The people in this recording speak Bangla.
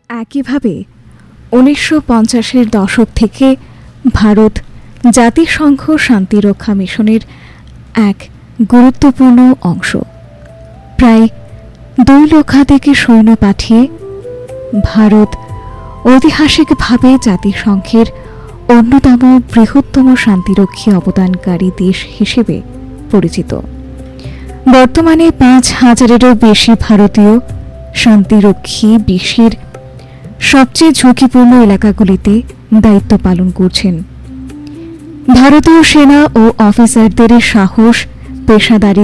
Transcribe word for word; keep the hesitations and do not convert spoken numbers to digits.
একইভাবে উনিশশো পঞ্চাশের দশক থেকে ভারত জাতিসংঘ শান্তিরক্ষা মিশনের এক গুরুত্বপূর্ণ অংশ। প্রায় দুই লক্ষাধিক সৈন্য পাঠিয়ে ভারত ঐতিহাসিকভাবে জাতিসংঘের অন্যতম বৃহত্তম শান্তিরক্ষী অবদানকারী দেশ হিসেবে পরিচিত। বর্তমানে পাঁচ হাজারেরও বেশি ভারতীয় শান্তিরক্ষী বিশ্বের সবচেয়ে ঝুঁকিপূর্ণ এলাকাগুলিতে দায়িত্ব পালন করছেন। ভারতীয় সেনা ও অফিসারদের সাহস, পেশাদারি